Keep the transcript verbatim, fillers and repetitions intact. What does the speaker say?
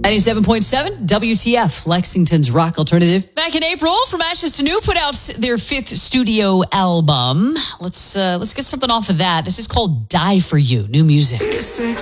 ninety-seven point seven W T F, Lexington's rock alternative. Back in April, From Ashes to New put out their fifth studio album. Let's uh, let's get something off of that. This is called Die For You, new music.